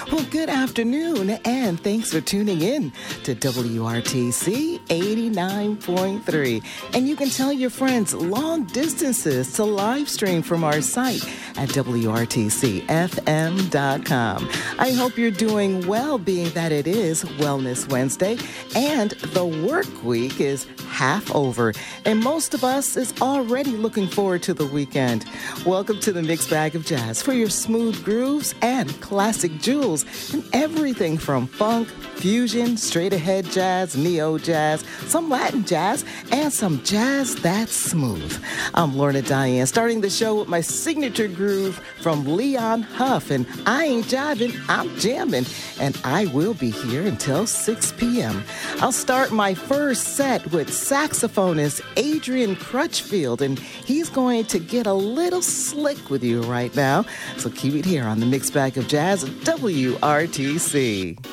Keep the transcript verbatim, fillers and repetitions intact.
Well, good afternoon, and thanks for tuning in to W R T C eighty-nine point three. And you can tell your friends long distances to live stream from our site at W R T C F M dot com. I hope you're doing well, being that it is Wellness Wednesday, and the work week is half over, and most of us is already looking forward to the weekend. Welcome to the Mixed Bag of Jazz for your smooth grooves and classic jewels, and everything from funk, fusion, straight-ahead jazz, neo-jazz, some Latin jazz, and some jazz that's smooth. I'm Lorna Diane, starting the show with my signature groove from Leon Huff, and I ain't jiving, I'm jamming, and I will be here until six p.m. I'll start my first set with saxophonist Adrian Crutchfield, and he's going to get a little slick with you right now. So keep it here on the Mixed Bag of Jazz, W R T C.